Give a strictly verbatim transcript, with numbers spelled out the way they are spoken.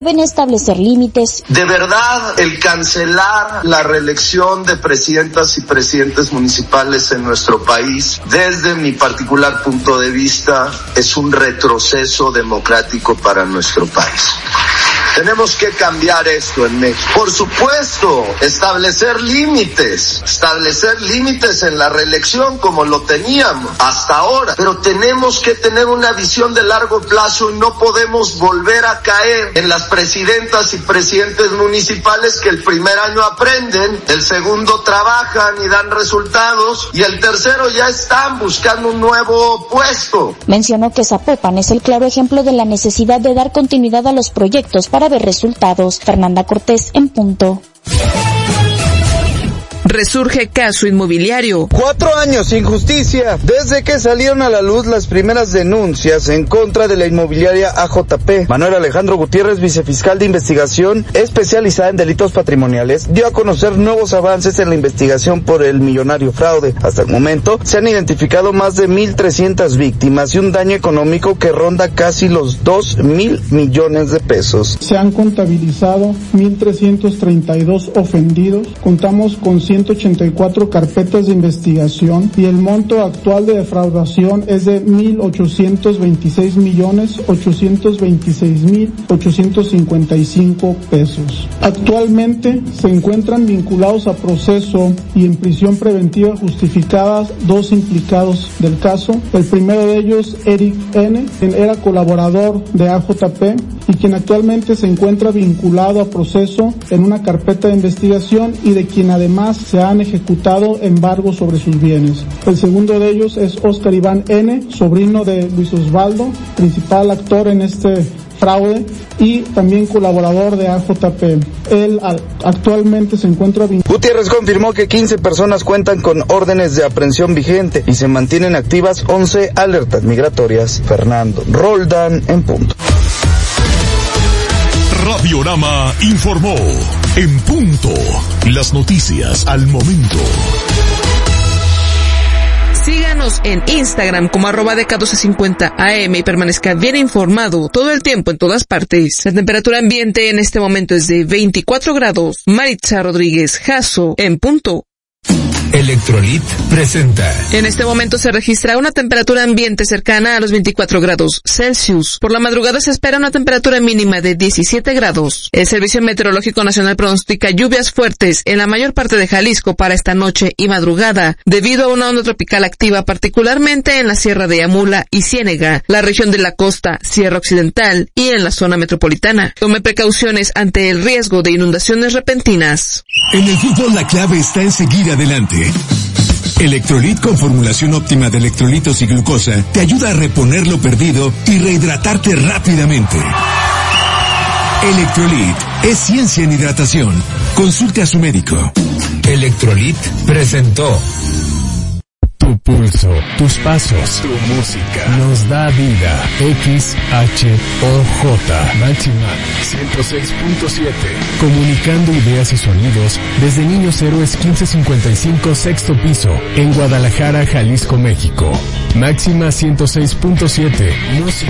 Deben establecer límites. De verdad, el cancelar la reelección de presidentas y presidentes municipales en nuestro país, desde mi particular punto de vista, es un retroceso democrático para nuestro país. Tenemos que cambiar esto en México. Por supuesto, establecer límites, establecer límites en la reelección como lo teníamos hasta ahora, pero tenemos que tener una visión de largo plazo y no podemos volver a caer en las presidentas y presidentes municipales que el primer año aprenden, el segundo trabajan y dan resultados y el tercero ya están buscando un nuevo puesto. Mencionó que Zapopan es el claro ejemplo de la necesidad de dar continuidad a los proyectos para ver resultados. Fernanda Cortés, en punto. Resurge caso inmobiliario. Cuatro años sin justicia, desde que salieron a la luz las primeras denuncias en contra de la inmobiliaria A J P. Manuel Alejandro Gutiérrez, vicefiscal de investigación especializada en delitos patrimoniales, dio a conocer nuevos avances en la investigación por el millonario fraude. Hasta el momento se han identificado más de mil trescientas víctimas y un daño económico que ronda casi los dos mil millones de pesos. Se han contabilizado mil trescientos treinta y dos ofendidos. Contamos con ciento ochenta y cuatro carpetas de investigación y el monto actual de defraudación es de mil ochocientos veintiséis millones ochocientos veintiséis mil ochocientos cincuenta y cinco pesos. Actualmente se encuentran vinculados a proceso y en prisión preventiva justificadas dos implicados del caso. El primero de ellos, Eric N., quien era colaborador de A J P y quien actualmente se encuentra vinculado a proceso en una carpeta de investigación y de quien además se han ejecutado embargos sobre sus bienes. El segundo de ellos es Oscar Iván N., sobrino de Luis Osvaldo, principal actor en este fraude y también colaborador de A J P. Él actualmente se encuentra vinculado. Gutiérrez confirmó que quince personas cuentan con órdenes de aprehensión vigente y se mantienen activas once alertas migratorias. Fernando Roldán, en punto. Radiorama informó en punto. Las noticias al momento. Síganos en Instagram como arroba D K doce cincuenta A M y permanezca bien informado todo el tiempo en todas partes. La temperatura ambiente en este momento es de veinticuatro grados. Maritza Rodríguez Jasso, en punto. Electrolit presenta. En este momento se registra una temperatura ambiente cercana a los veinticuatro grados Celsius. Por la madrugada se espera una temperatura mínima de diecisiete grados. El Servicio Meteorológico Nacional pronostica lluvias fuertes en la mayor parte de Jalisco para esta noche y madrugada, debido a una onda tropical activa, particularmente en la Sierra de Amula y Ciénega, la región de la costa, Sierra Occidental y en la zona metropolitana. Tome precauciones ante el riesgo de inundaciones repentinas. En el fútbol la clave está en seguir adelante. Electrolit con formulación óptima de electrolitos y glucosa te ayuda a reponer lo perdido y rehidratarte rápidamente. Electrolit es ciencia en hidratación. Consulte a su médico. Electrolit presentó. Tu pulso, tus pasos, tu música nos da vida. X H O J Máxima ciento seis punto siete. Comunicando ideas y sonidos desde Niños Héroes quince cincuenta y cinco, sexto piso, en Guadalajara, Jalisco, México. Máxima ciento seis punto siete. Música.